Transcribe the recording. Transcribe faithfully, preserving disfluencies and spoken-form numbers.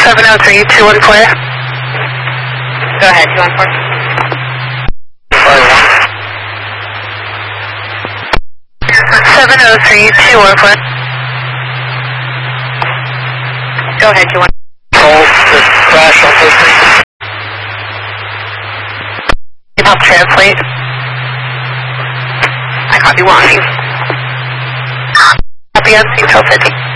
seven oh three, two one four. Go ahead, two one four. seven oh three, two one four. Go ahead, two one four. Call the crash on listening. Can help translate? I copy one. Copy on C twelve fifty.